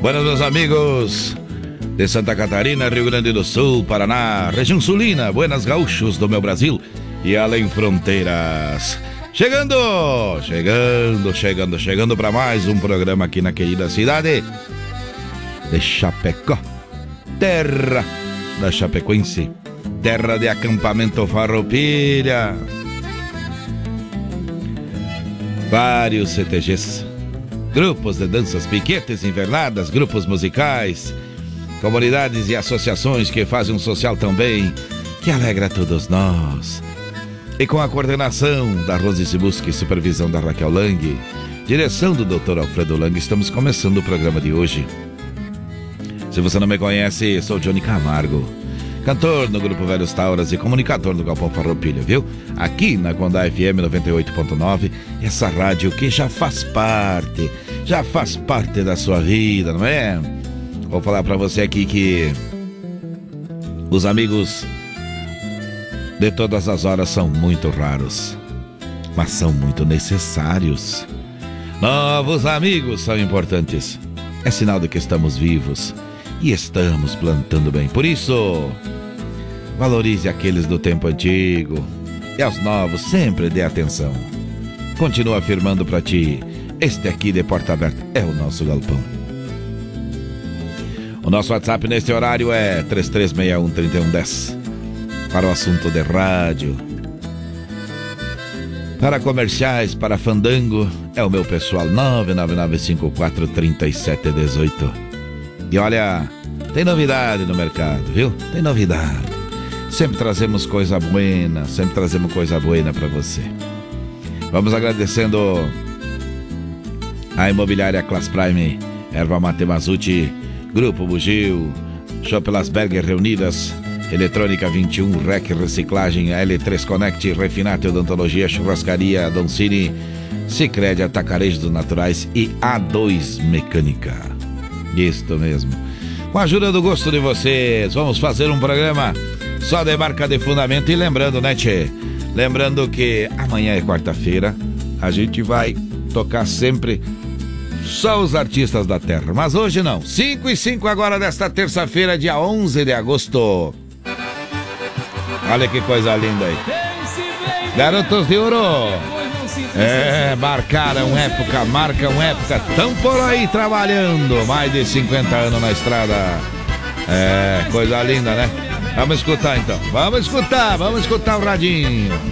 Buenas, meus amigos de Santa Catarina, Rio Grande do Sul, Paraná, região sulina, buenas gaúchos do meu Brasil e além fronteiras. Chegando para mais um programa aqui na querida cidade de Chapecó, terra da Chapecoense, terra de acampamento Farroupilha. Vários CTGs, grupos de danças, piquetes, invernadas, grupos musicais, comunidades e associações que fazem um social também, que alegra todos nós. E com a coordenação da Rose Sibuski, supervisão da Raquel Lang, direção do Dr. Alfredo Lang, estamos começando o programa de hoje. Se você não me conhece, sou Johnny Camargo, cantor no Grupo Velhos Tauras e comunicador do Galpão Farroupilha, viu? Aqui na Condá FM 98.9, essa rádio que já faz parte da sua vida, não é? Vou falar pra você aqui que os amigos de todas as horas são muito raros, mas são muito necessários. Novos amigos são importantes. É sinal de que estamos vivos e estamos plantando bem. Por isso, valorize aqueles do tempo antigo e aos novos sempre dê atenção. Continuo afirmando pra ti, este aqui de porta aberta é o nosso galpão. O nosso WhatsApp neste horário é 3361-3110. Para o assunto de rádio, para comerciais, para fandango, é o meu pessoal 999543718. E olha, tem novidade no mercado, viu? Tem novidade. Sempre trazemos coisa buena, para você. Vamos agradecendo a Imobiliária Class Prime, Erva Mate Mazuti, Grupo Bugio, Shop Las Berger Reunidas, Eletrônica 21, REC Reciclagem, L3 Connect, Refinato e Odontologia, Churrascaria Doncini, Sicredi Atacarejo dos Naturais e A2 Mecânica. Isto mesmo. Com a ajuda do gosto de vocês, vamos fazer um programa só de marca de fundamento. E lembrando, né, tchê? Lembrando que amanhã é quarta-feira, a gente vai tocar sempre só os artistas da terra. Mas hoje não. 5:05 agora desta terça-feira, dia 11 de agosto. Olha que coisa linda aí. Garotos de Ouro. Marcam época. Tão por aí trabalhando. Mais de 50 anos na estrada. Coisa linda, né? Vamos escutar então. Vamos escutar o radinho.